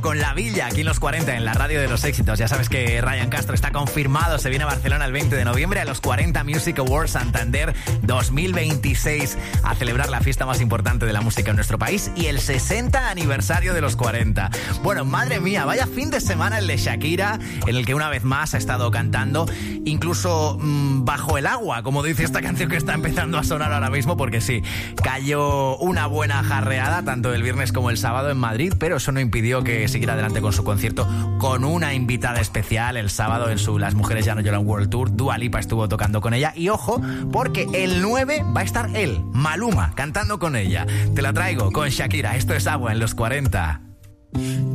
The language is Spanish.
Con La Villa, aquí en los 40, en la radio de los éxitos. Ya sabes que Ryan Castro está confirmado, se viene a Barcelona el 20 de noviembre a los 40 Music Awards Santander 2026 a celebrar la fiesta más importante de la música en nuestro país y el 60 aniversario de los 40. Bueno, madre mía, vaya fin de semana el de Shakira, en el que una vez más ha estado cantando, incluso bajo el agua, como dice esta canción que está empezando a sonar ahora mismo, porque sí, cayó una buena jarreada tanto el viernes como el sábado en Madrid, pero eso no impidió que seguir adelante con su concierto con una invitada especial el sábado en su Las Mujeres Ya No Lloran World Tour. Dua Lipa estuvo tocando con ella y ojo, porque el 9 va a estar él, Maluma, cantando con ella. Te la traigo con Shakira. Esto es Agua en los 40.